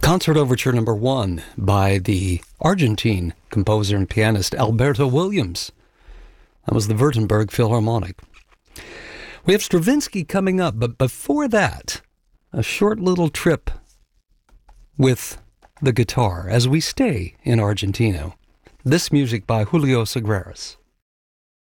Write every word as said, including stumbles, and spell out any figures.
Concert Overture Number One by the Argentine composer and pianist Alberto Williams. That was the Württemberg Philharmonic. We have Stravinsky coming up, but before that, a short little trip with the guitar as we stay in Argentina. This music by Julio Sagreras.